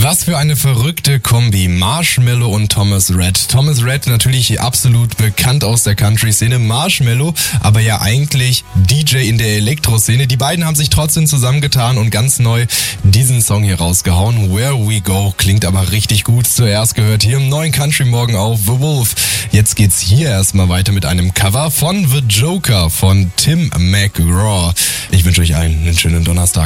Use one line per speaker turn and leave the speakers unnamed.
Was für eine verrückte Kombi. Marshmello und Thomas Rhett. Thomas Rhett natürlich absolut bekannt aus der Country-Szene. Marshmello aber ja eigentlich DJ in der Elektro-Szene. Die beiden haben sich trotzdem zusammengetan und ganz neu diesen Song hier rausgehauen. Where We Go klingt aber richtig gut. Zuerst gehört hier im neuen Country Morgen auf The Wolf. Jetzt geht's hier erstmal weiter mit einem Cover von The Joker von Tim McGraw. Ich wünsche euch allen einen schönen Donnerstag.